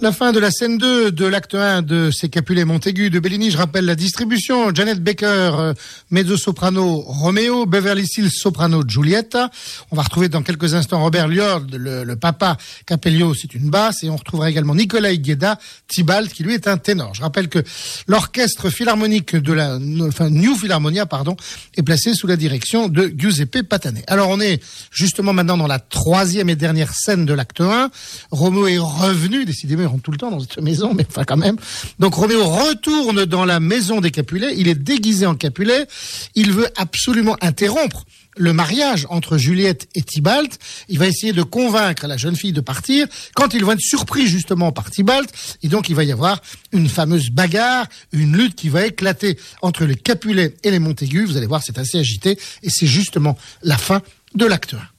La fin de la scène 2 de l'acte 1 de ces Capulet Montaigu de Bellini. Je rappelle la distribution. Janet Baker, mezzo-soprano Roméo, Beverly Sills, soprano Giulietta. On va retrouver dans quelques instants Robert Lloyd, le papa Capello, c'est une basse. Et on retrouvera également Nicolas Higueda, Tybalt, qui lui est un ténor. Je rappelle que l'orchestre philharmonique New Philharmonia, est placé sous la direction de Giuseppe Patane. Alors on est justement maintenant dans la troisième et dernière scène de l'acte 1. Roméo est revenu, décidément ils rentrent tout le temps dans cette maison, mais enfin quand même. Donc Roméo retourne dans la maison des Capulet, il est déguisé en Capulet, il veut absolument interrompre le mariage entre Juliette et Tybalt. Il va essayer de convaincre la jeune fille de partir, quand ils vont être surpris justement par Tybalt, et donc il va y avoir une fameuse bagarre, une lutte qui va éclater entre les Capulet et les Montaigu. Vous allez voir, c'est assez agité, et c'est justement la fin de l'acte 1.